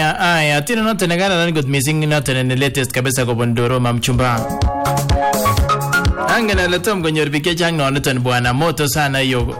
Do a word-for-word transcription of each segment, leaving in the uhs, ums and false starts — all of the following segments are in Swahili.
Aya, aya, tino noto negara nani good missing noto ne latest kabisa kwa Bondoro mamchumba. Angana letom konyor bike chang no noto bwana moto sana hiyo.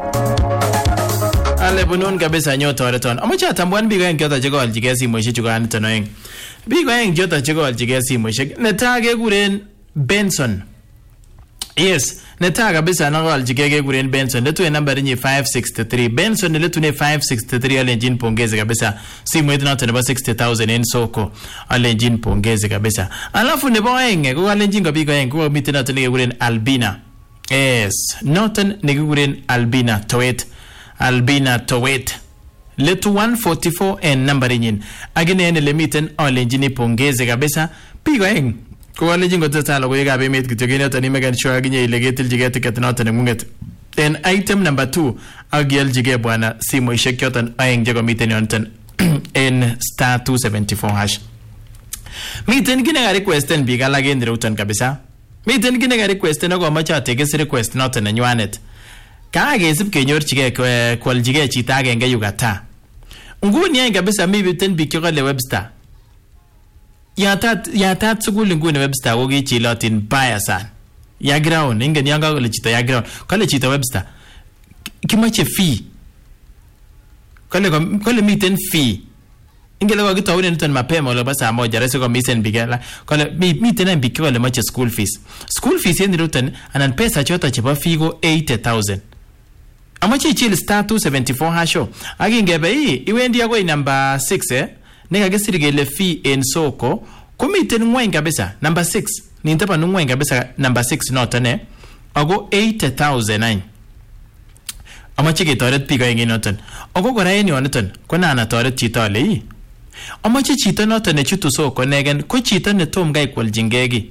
Ale bunun kabisa nyoto reton. Amocha atambuan bigo en kyota chego aljige simoshek chuko anito noeng. Bigo en kyota chego aljige simoshek. Neta kekuren Benson. Yes, neta kabisa nako aljige kekuren Benson. Letu en number ni five sixty-three. Benson letu ni five sixty-three alenjin pongeze kabisa. Simu yetu noto nebo sixty thousand en soko. Alenjin pongeze kabisa. Alafu nebo enge kwa alenjin kwa bigo enge kwa miti noto kekuren Albina. Yes, noton kekuren Albina Towet. Albina Towet. Letu one forty-four en number nyin. Agine ene lemiten alenjini pongeze kabisa. Bigo eng. Kwa alenjin kwa tata logo yega bemet kitogene tani megan show aginye ilegetil jige ticket noton ngunget. Then item number two agiel jige bwana simo ishek yotan aeng jego miten yonten en star two seventy-four hash. Miten gine ga requesten biga lagen reutan kabisa. Miten gine ga requesten ako amacha tekes request noton nenywanet. Kagesip kenyorchige kwaljige chito agenge Uganda. Nguni yen kabisa mibiten bikyo kale Webster. Yatat yatat sukul nguni Webster ko kichilotin baya sana. Ya ground ingen yanga kale chito ya ground. Kale chito Webster. Kimache fee. Kale kale miten fee. Ingele kwa kitawune niton mapema wala basa moja rese kwa misen bigala. Kale miten en bikyo kale mache school fees. School fees yen nirutan anan pesa chota chepa fee go eighty thousand. Amachi chill star two seventy-four hasho. Agingebe hii iwendi agoi number six eh. Nega gesirigele fee en soko. Kumiten ngwain kabisa number six. Nintapa ngwain kabisa number six notane. Ago eighty thousand nine. Amachi kitoret pigo yengi notan. Ago kora yeni wanotan. Kuna anatoret chito ale hii. Amachi chito notane chutu soko negen. Ko chito netom gai kwal jingegi.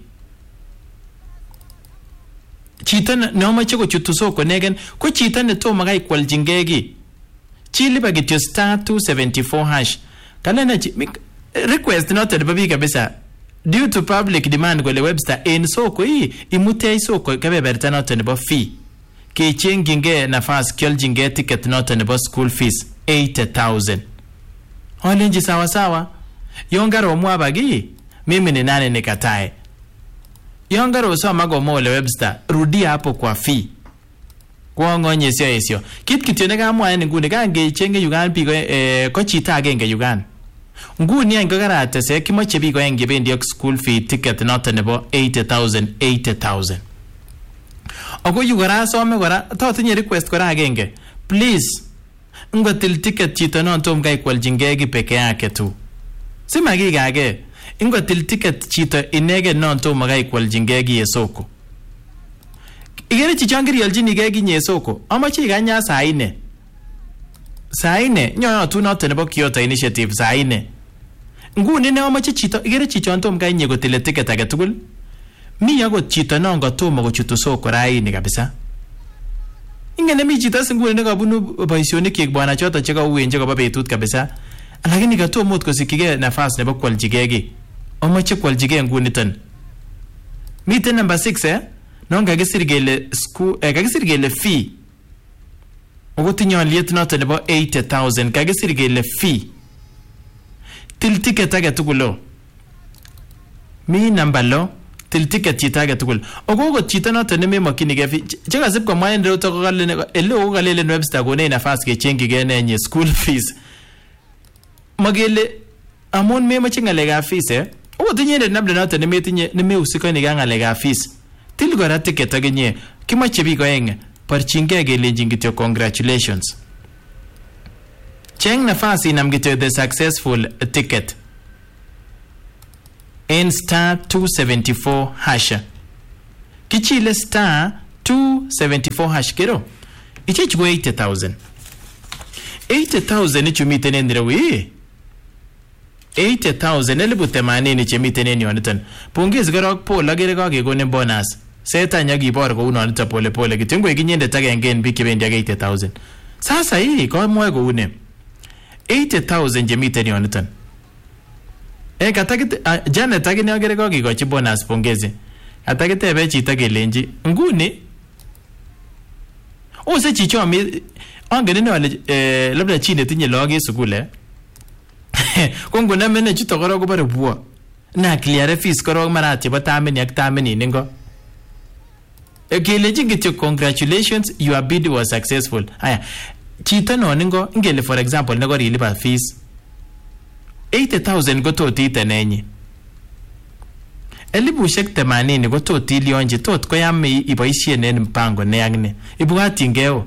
Chito ne amache kochutu soko negen ko chito ne toma gai kwaljingegi chilipa kityo star two seventy-four hash kalena request not the baby kabisa due to public demand kwa Webster en soko hii imute soko kabeberta not nebo fee ke chenginge nafasi kwaljinge ticket not nebo school fees eighty thousand olenji sawa sawa yongaro mwabagi mimi ni nane nikatae. Yongaro usoma gomole Webster rudia hapo kwa fee. Kwa ngonye sio esio. Kit kityo ne kamwa en nguni kange chenge Uganda bigo eh ko chita agenge Uganda. Nguni yango karate se kimoche bigo enge bendi ok school fee ticket not nebo eighty thousand eighty thousand. Ogo yugara some gora to tinye request gora agenge. Please ngotil ticket chito non tom gai kwaljingegi peke yake tu. Sima gigage ingo til ticket chito inege non to magai kwaljingegi yesoko. Igere chichangiri aljini gegi nyesoko. Amachi ganya saa ine. Saa ine nyono tu not nebo Kyoto initiative saa ine. Nguni ne amachi chito igere chichonto mgai nyego til ticket agetugul. Mi yago chito nongo to mago chutu soko raini kabisa. Ingene mi chito singuni ne kabunu boisionik yek bwana chota cheka uwenje ko babetut kabisa. Lakini gato mot ko sikige nafasi nebo kwaljigegi. Omache kwaljige nguniton. Miten number six eh? Nonga gesirgele school eh kagesirgele fee. Ogotinyo liet not nebo eighty thousand kagesirgele fee. Til ticket age tugulo. Mi number lo til ticket chita age tugul. Ogogo chita not ne me makinige fee. Chega sip ko mind ro to gale ele ogalele Webster go ne nafasi ke chengige ne school fees. Magele amon me machingale ga fees eh? O tinye de nabde nata ne metinye ne me usika ni ganga lega fees. Til gora ticket agenye kimache bigo eng parchinge gelenjingityo congratulations. Cheng nafasi namgityo the successful ticket. En star two seventy-four hash. Kichile star two seventy-four hash kero. Ichich go eighty thousand. eighty thousand ni chumite nendire wi. eighty thousand elibu themanini chemiten en yoniton. Pongezi korok Paul agere kakekone bonus. Seta nyakibor kou nonito pole pole kityo ngwe kinyendet agenge en biik chebendi ak eighty thousand. Sasa hii komwoe kou ne. eighty thousand chemiten yoniton. Eh katakite Janet agine agere kakikochi bonus pongezi. Katakitebe chito kelenji nguni ose chicho mi angen ne wale eh labda chi netinye lagok en sukul eh Ko ngonamene chuto korok kobore bwo. Na clear fees korok mara chebo tamini ak tamini ningo. Kelechi kityo congratulations, your bid was successful. Aya, chito no ningo ngele for example neko rilipa fees eighty thousand ko tot itenenyi. Elibushek themanini ko tot ilionji, tot koyam iboisien en mpango ne agne. Ibwatingeo.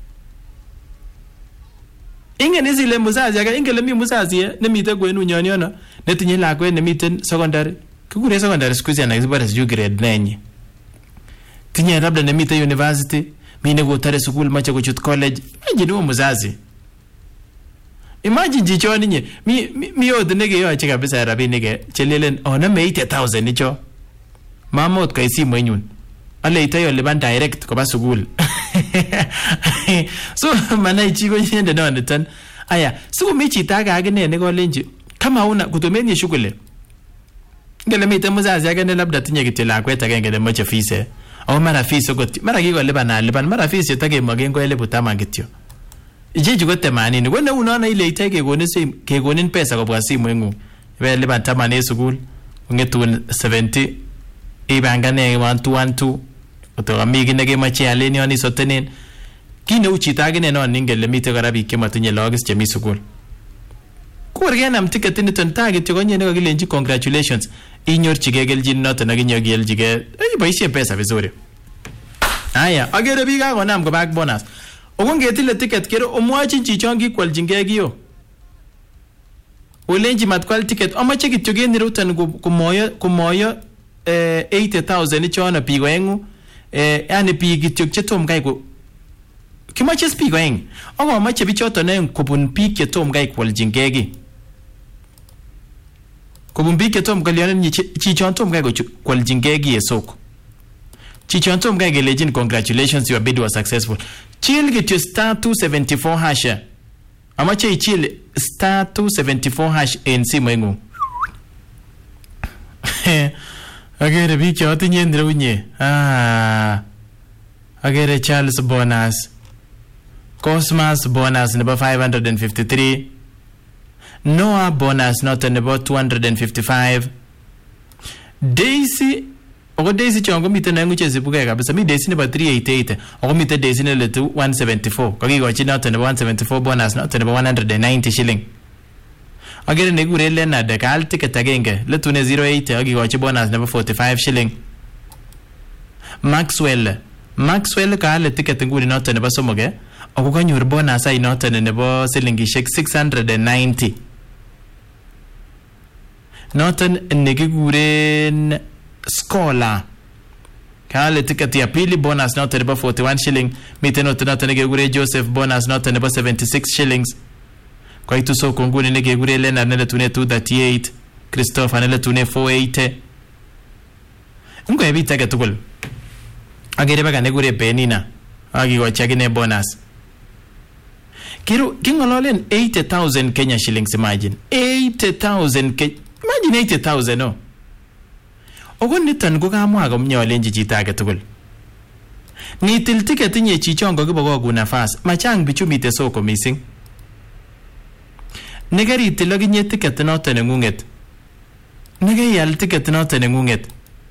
Ingen isile musazi age, ingele mi musazi nemite kwenu nyonyono netinye lakwet nemiten secondary. Kikure secondary school yana kisibare siju grade nine. Tinye labda nemite university, mine kotare school mache kuchut college. Imagine huo muzazi. Imagine jichoni nye mi mi, mi yote nege yoche kabisa rabinike chelelen ona me eighty thousand nicho. Mamot kwa isimu enyun. Ale itayo liban direct kwa school. So mana ichigo yende no nitan. Aya, siku michi taga agene neko lenji. Kama una kutumeni shugule. Ngele mite muzazi agene labda tinye kitila kweta gengele moche fise. Au mara fees ko mara kiko liban na liban mara fees yotage magengo ele butama kityo. Ije ko themanini ko ne unaona ile itake kone sim ke konin pesa kobwa simu engu. Ibe liban tamane school ungetun seventy ibangane one two one two oto amigi nege machi aleni oni sotenen kine uchita gene no ningele mite karabi kematinye logis chemi school. Kurgena mticket ni ton target yo konye ne kilenji congratulations inyorchige geljin noto na kinyogeljige ay boisie pesa vizuri. Aya agere biga konam ko back bonus okongetile ticket kero omwachi chichon kikwaljinge kiyo olenji matkwal ticket amache kityo genirutan kumoyo kumoyo eh eighty thousand chona pigo engu eh yani pi kityo chetom kai ko kimache spigo eng ogo amache bichoto ne kubun pi chetom kai kwaljinge gi Kubun bike tom kalyanin ni chichon tom kai kwaljinge gi esoko. Chichon tom kai gelejin congratulations, your bid was successful. Chill get your star two seventy-four hash. Amache chill star two seventy-four hash en simengu. Agere bike otinye ndrunye. Ah. Agere Charles bonus. Cosmas bonus number five hundred fifty-three. Noah bonus not on about two hundred fifty-five. Daisy Ogo Daisy chongo mite na nguche zibuka kabisa. Mi Daisy number three eighty-eight. Ogo mite Daisy na letu one seventy-four. Kogi gochi not on one seventy-four bonus not on one hundred ninety shilling. Agere negure Leonard kal ticket agenge letu ne zero eight. Ogi gochi bonus number forty-five shilling. Maxwell Maxwell kal ticket nguri not on somoge. Ogo kanyor bonus ay not on nebo silingi shek six hundred ninety. Noton negiguren Scholar kale ticket ya pili bonus noton about forty-one shilling. Mite noton noton negigure Joseph bonus noton about seventy-six shillings. Kwa itu so konguni negigure Leonard nele tune two thirty-eight. Christopher nele tune four eighty. Ngo ebi take tukul agere baga negure Benina agi go chagine bonus kiru kingololen eighty thousand Kenya shillings. Imagine eighty thousand Ke- imagine eighty thousand no ogon nitan ko kamwa komnyolenji chito age tugul nitil ticket nye chichon ko kibogo nafas machang bichu mite soko missing negari tiloginye ticket noton nengunget negeyal ticket noton nengunget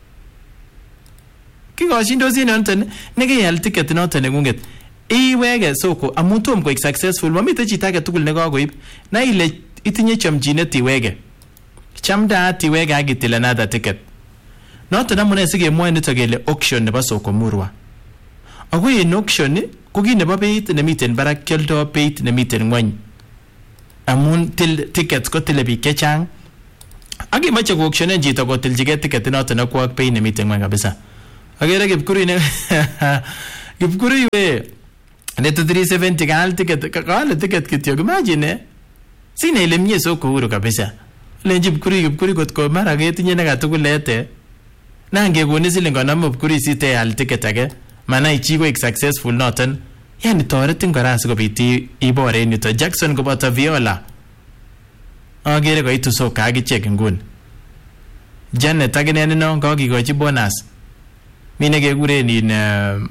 kigoshindosi noton negeyal ticket noton nengunget iwege soko amutom ko successful mamite chito age tugul negogoib na ile itinye chamchinet iwege chamda ati wega agitil another ticket. Noto namune sige mwa nito gele auction nebo soko murwa. Ako in auction ko ki nebo beit nemiten barak kioldo beit nemiten ngwony. Amun til tickets ko tile biik chechang. Agi mache ko auction jito ko tiljige ticket noto na kwa beit nemiten ngwony kabisa. Agere kipkuri ne kipkuri we neto three seventy kal ticket kal ticket kityo. Imagine sine ile mie soko huru kabisa. Lenji bukuri bukuri kot ko mara getinye na katugulete nange goni siling konom bukuri site al ticket age mana ichigo ik successful noton yani toretin kora sikobiti ibore nito Jackson koboto Viola agere ko itu so kagi check ngun Janet agene no kogi gochi bonus mine gegure ni uh,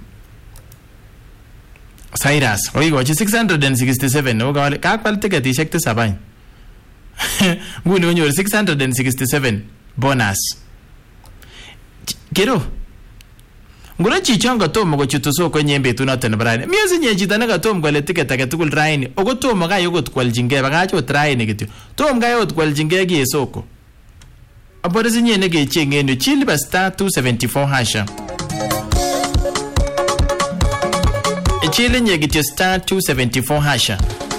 Cyrus ogi gochi six hundred sixty-seven no ka kwal ticket ishek tisabany nguni konyor six hundred sixty-seven bonus. Kero ngura chichon kotomo kochutu soko nye betunoton nebo raini. Miezi nye chito nekatomo kole ticket age tugul raini. Oko tomo kai okot kwaljingei bakach ot raini kityo. Tomo kai ot kwaljingei ki soko. Aborezi nye nekechenge enu chili ba star two seventy-four hasha. Chili nye kityo star two seventy-four hasha.